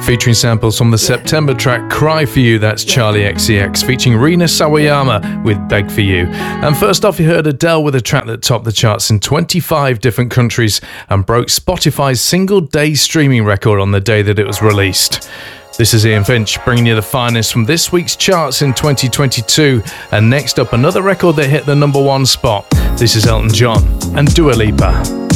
featuring samples from the September track Cry For You. That's Charlie XCX featuring Rina Sawayama with Beg For You. And first off, you heard Adele with a track that topped the charts in 25 different countries and broke Spotify's single-day streaming record on the day that it was released. This is Ian Finch bringing you the finest from this week's charts in 2022. And next up, another record that hit the number one spot. This is Elton John and Dua Lipa.